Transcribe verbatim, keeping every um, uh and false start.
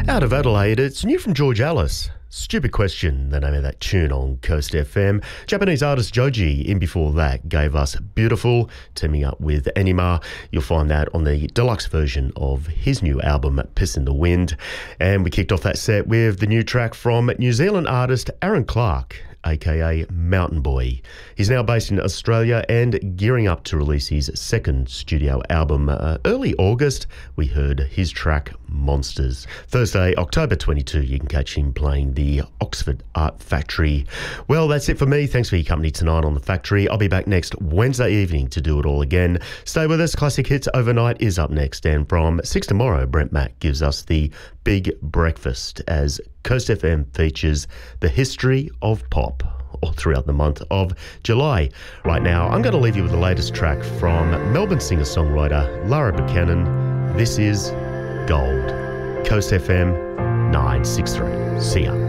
Out of Adelaide, it's new from George Alice. Stupid Question, the name of that tune on Coast F M. Japanese artist Joji, in before that, gave us Beautiful, teaming up with Anima. You'll find that on the deluxe version of his new album, Piss in the Wind. And we kicked off that set with the new track from New Zealand artist Aaron Clark, aka Mountain Boy. He's now based in Australia and gearing up to release his second studio album. Uh, early August, we heard his track Monsters. Thursday, October twenty-second, you can catch him playing the Oxford Art Factory. Well, that's it for me. Thanks for your company tonight on The Factory. I'll be back next Wednesday evening to do it all again. Stay with us. Classic Hits Overnight is up next. And from six tomorrow, Brent Mack gives us the Big Breakfast as Coast F M features the history of pop all throughout the month of July. Right now, I'm going to leave you with the latest track from Melbourne singer-songwriter Lara Buchanan. This is Gold. Coast F M nine six three. See ya.